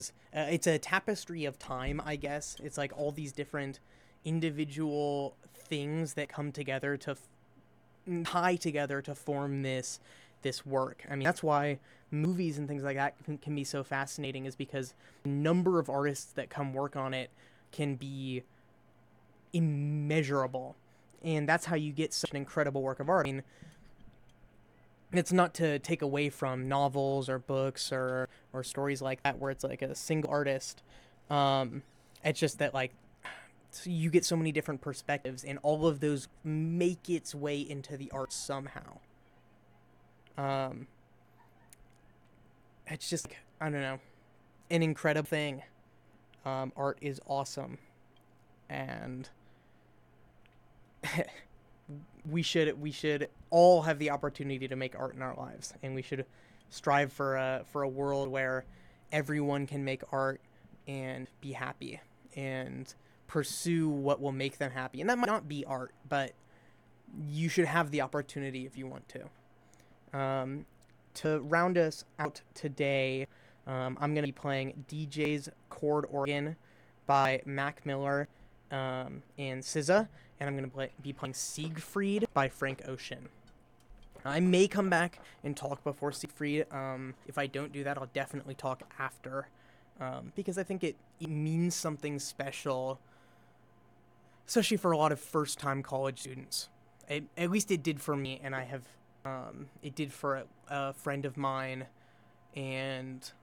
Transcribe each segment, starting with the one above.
It's a tapestry of time, I guess. It's like all these different individual things that come together to tie together to form this work. I mean, that's why movies and things like that can be so fascinating, is because the number of artists that come work on it can be immeasurable. And that's how you get such an incredible work of art. I mean, it's not to take away from novels or books or stories like that where it's like a single artist. Um, it's just that like you get so many different perspectives, and all of those make its way into the art somehow. Um, it's just I don't know, an incredible thing. Art is awesome, and we should all have the opportunity to make art in our lives, and we should strive for a world where everyone can make art and be happy and pursue what will make them happy. And that might not be art, but you should have the opportunity if you want to. To round us out today, I'm going to be playing DJ's Chord Organ by Mac Miller and SZA, and I'm going to be playing Siegfried by Frank Ocean. I may come back and talk before Siegfried. If I don't do that, I'll definitely talk after, because I think it means something special, especially for a lot of first-time college students. At least it did for me, and it did for a friend of mine and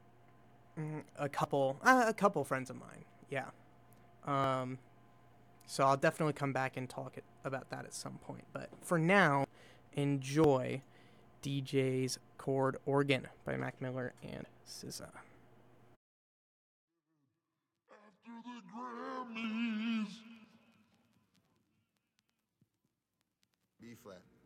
a couple friends of mine. Yeah. Um, so I'll definitely come back and talk about that at some point. But for now, enjoy DJ's Chord Organ by Mac Miller and SZA. After the Grammys. B flat.